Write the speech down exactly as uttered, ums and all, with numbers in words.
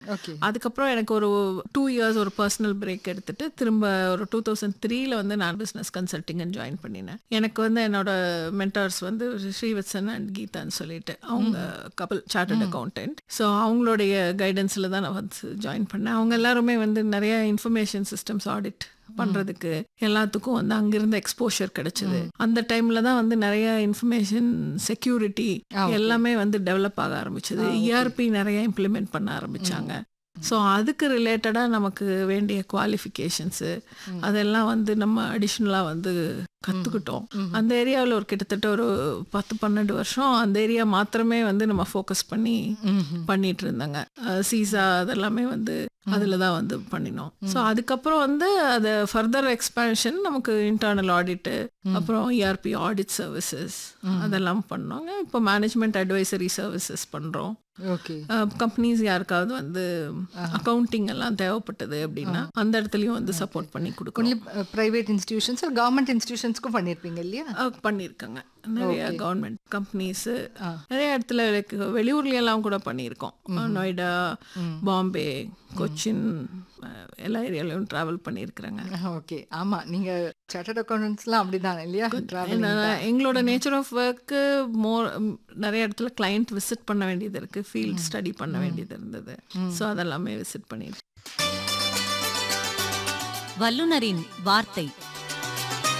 Okay. அதுக்கப்புறம் எனக்கு ஒரு டூ இயர்ஸ் ஒரு பர்சனல் பிரேக் எடுத்துட்டு திரும்ப ஒரு டூ தௌசண்ட் த்ரீல வந்து நான் பிஸ்னஸ் கன்சல்டிங்னு ஜாயின் பண்ணினேன். எனக்கு வந்து என்னோட மென்டார்ஸ் வந்து ஸ்ரீவத்சன் அண்ட் கீதான்னு சொல்லிட்டு அவங்க கப்பல் சார்ட்டர்ட் அக்கௌண்டன்ட். ஸோ அவங்களுடைய கைடன்ஸில் தான் நான் வந்து ஜாயின் பண்ணேன். அவங்க எல்லாருமே வந்து நிறைய இன்ஃபர்மேஷன் சிஸ்டம்ஸ் ஆடிட் பண்றதுக்கு எல்லாத்துக்கும் வந்து அங்கிருந்த எக்ஸ்போஷர் கிடைச்சது. அந்த டைம்ல தான் வந்து நிறைய இன்ஃபர்மேஷன் செக்யூரிட்டி எல்லாமே வந்து டெவலப் ஆக ஆரம்பிச்சது. இஆர்பி நிறைய இம்ப்ளிமெண்ட் பண்ண ஆரம்பிச்சாங்க. ஸோ அதுக்கு ரிலேட்டடாக நமக்கு வேண்டிய குவாலிஃபிகேஷன்ஸு அதெல்லாம் வந்து நம்ம அடிஷ்னலாக வந்து கற்றுக்கிட்டோம். அந்த ஏரியாவில் ஒரு கிட்டத்தட்ட ஒரு பத்து பன்னெண்டு வருஷம் அந்த ஏரியா மாத்திரமே வந்து நம்ம ஃபோக்கஸ் பண்ணி பண்ணிட்டு இருந்தாங்க. சீசா அதெல்லாமே வந்து அதில் தான் வந்து பண்ணினோம். ஸோ அதுக்கப்புறம் வந்து அதை ஃபர்தர் எக்ஸ்பேன்ஷன் நமக்கு இன்டர்னல் ஆடிட்டு அப்புறம் இஆர்பி ஆடிட் சர்வீசஸ் அதெல்லாம் பண்ணோங்க. இப்போ மேனேஜ்மெண்ட் அட்வைசரி சர்வீசஸ் பண்ணுறோம். ஓகே. கம்பெனிஸ் யாருக்காவது வந்து அக்கௌண்டிங் எல்லாம் தேவைப்பட்டது அப்படின்னா அந்த இடத்துலையும் வந்து சப்போர்ட் பண்ணி கொடுக்கணும். பிரைவேட் இன்ஸ்டிடியூஷன்ஸ் கவர்மெண்ட் இன்ஸ்டிடியூஷன்ஸ்க்கும் பண்ணியிருப்பீங்க இல்லையா? பண்ணியிருக்காங்க. நிறைய கவர்மெண்ட் கம்பெனிஸு நிறைய இடத்துல like வெளியூர்ல எல்லாம் கூட பண்ணியிருக்கோம். நொய்டா, பாம்பே, கொச்சின் எல்லா ஏரியாலையும் ட்ராவல் பண்ணியிருக்கிறாங்க. ஓகே. ஆமாம், நீங்கள் சார்ட்டர்ட் அக்கௌண்டன்ட்ஸ்லாம் அப்படி தானே இல்லையா? எங்களோட நேச்சர் ஆஃப் ஒர்க்கு மோர் நிறைய இடத்துல கிளைண்ட் விசிட் பண்ண வேண்டியது இருக்குது, ஃபீல்ட் ஸ்டடி பண்ண வேண்டியது இருந்தது. ஸோ அதெல்லாமே விசிட் பண்ணியிருக்கேன். வல்லுனரின் வார்த்தை